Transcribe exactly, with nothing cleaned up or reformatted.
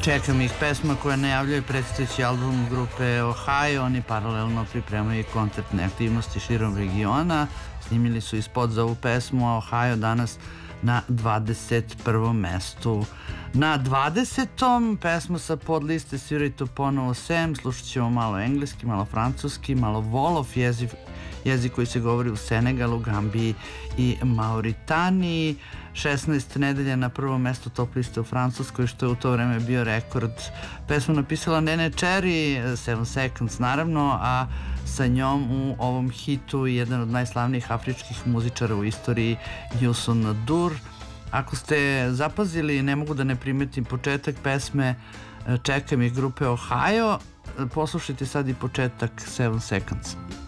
Čekam ih, pesma koja najavljuje predstojeći album grupe Ohio. Oni paralelno pripremaju koncertne aktivnosti širom regiona. Snimili su i spot za ovu pesmu, a Ohio danas na dvadeset prvom mestu. Na dvadesetom pesma sa podliste Sviraj to ponovo Sam. Slušat ćemo malo engleski, malo francuski, malo Wolof, jezik, jezik koji se govori u Senegalu, Gambiji i Mauritaniji. šesnaest nedelja na prvom mestu top liste u Francuskoj, što je u to vreme bio rekord. Pesmu napisala Nene Cherry, Seven Seconds naravno, a sa njom u ovom hitu jedan od najslavnijih afričkih muzičara u istoriji, Youssou N'Dour. Ako ste zapazili, ne mogu da ne primetim početak pesme Čekam ih grupe Ohio. Poslušajte sad i početak Seven Seconds.